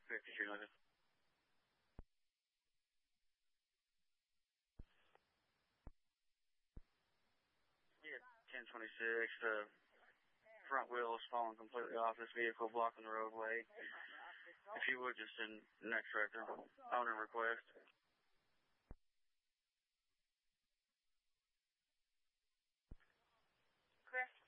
52 London. Yeah, 1026. The front wheel is falling completely off this vehicle, blocking the roadway. If you would just send next record, owner request.